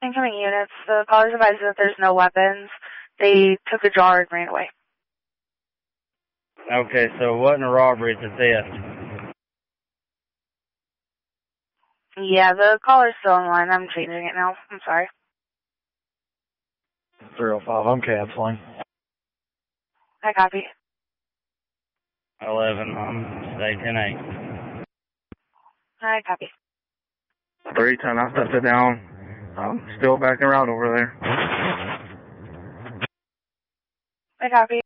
Incoming units, the callers advised that there's no weapons. They took a jar and ran away. Okay, so what in a robbery is this? Yeah, the caller's still in line. I'm changing it now. I'm sorry. 305, I'm canceling. I copy. 11, stay 10-8. I copy. 310, I stepped it down. I'm still backing around over there. I copy.